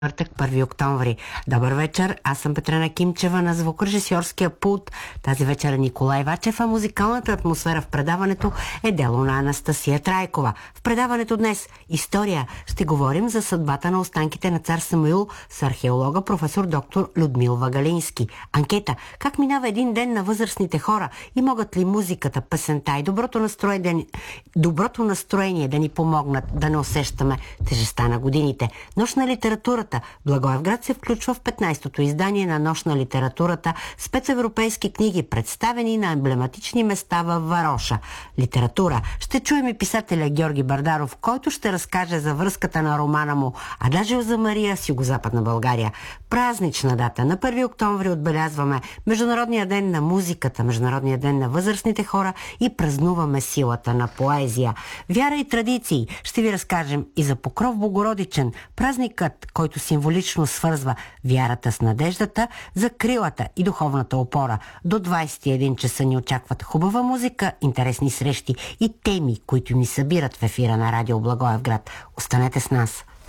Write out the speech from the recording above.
Четвъртък, 1 октомври. Добър вечер, аз съм Петрана Кимчева на звукорежисьорския пулт. Тази вечер е Николай Вачев, а музикалната атмосфера в предаването е дело на Анастасия Трайкова. В предаването днес история ще говорим за съдбата на останките на цар Самуил с археолога професор доктор Людмил Вагалински. Анкета: как минава един ден на възрастните хора и могат ли музиката, песента и доброто настроение да ни помогнат да не усещаме тежестта на годините. Нощ на литературата. Благоевград се включва в 15-то издание на Нощ на литературата, спецевропейски книги, представени на емблематични места във Вароша. Литература. Ще чуем и писателя Георги Бардаров, който ще разкаже за връзката на романа му Адажио за Мария с Югозападна България. Празнична дата. На 1 октомври отбелязваме Международния ден на музиката, Международния ден на възрастните хора и празнуваме силата на поезия. Вяра и традиции. Ще ви разкажем и за Покров Богородичен, празникът, който символично свързва вярата с надеждата, за крилата и духовната опора. До 21 часа ни очакват хубава музика, интересни срещи и теми, които ни събират в ефира на Радио Благоевград. Останете с нас!